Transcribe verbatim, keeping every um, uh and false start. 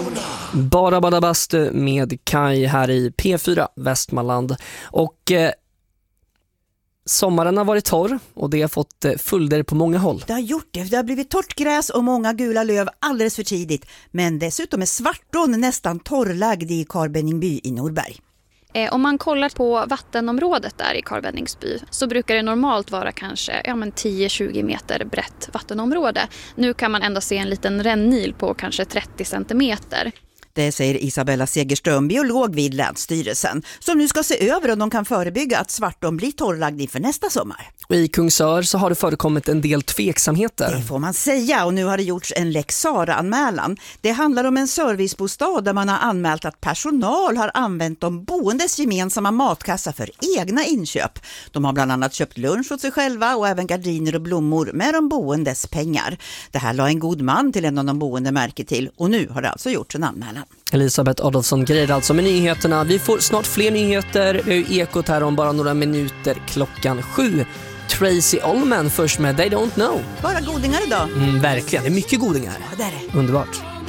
Bara Bada Bastu med Kai här i P fyra Västmanland. Och eh, sommaren har varit torr och det har fått eh, följder på många håll. Det har gjort det. Det har blivit torrt gräs och många gula löv alldeles för tidigt. Men dessutom är Svartån nästan torrlagd i Karlbenningby i Norberg. Eh, om man kollar på vattenområdet där i Karlbenningby så brukar det normalt vara kanske ja, men tio till tjugo meter brett vattenområde. Nu kan man ändå se en liten rännil på kanske trettio centimeter. Det säger Isabella Segerström, biolog vid Länsstyrelsen, som nu ska se över om de kan förebygga att Svartån blir torrlagd inför nästa sommar. Och i Kungsör så har det förekommit en del tveksamheter. Det får man säga, och nu har det gjorts en Lex Sara-anmälan. Det handlar om en servicebostad där man har anmält att personal har använt de boendes gemensamma matkassa för egna inköp. De har bland annat köpt lunch åt sig själva och även gardiner och blommor med de boendes pengar. Det här la en god man till en av de boende märke till, och nu har det alltså gjorts en anmälan. Elisabeth Adolfsson grejer alltså med nyheterna. Vi får snart fler nyheter. Vi har ju Ekot här om bara några minuter klockan sju. Tracy Ullman först med They Don't Know. Bara godingar idag. Mm, verkligen, det är mycket godingar. Ja, det är det. Underbart.